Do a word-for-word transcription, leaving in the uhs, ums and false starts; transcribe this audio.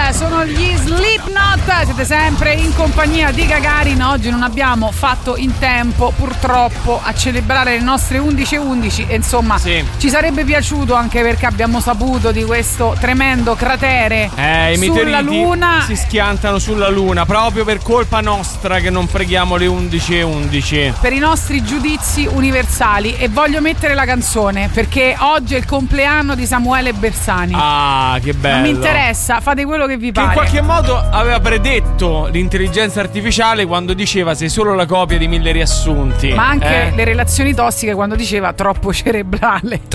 sono gli Slipknot, siete sempre in compagnia di Gagarin. Oggi non abbiamo fatto in tempo purtroppo a celebrare le nostre undici e undici e insomma sì. ci sarebbe piaciuto, anche perché abbiamo saputo di questo tremendo cratere eh, i sulla Luna. Si schiantano sulla Luna proprio per colpa nostra che non preghiamo le undici e undici, per i nostri giudizi universali. E voglio mettere la canzone perché oggi è il compleanno di Samuele Bersani. Ah, che bello. Non mi interessa, fate quello che vi che pare. In qualche modo aveva predetto l'intelligenza artificiale quando diceva sei solo la copia di mille riassunti. Ma anche eh? le relazioni tossiche quando diceva troppo cerebrale.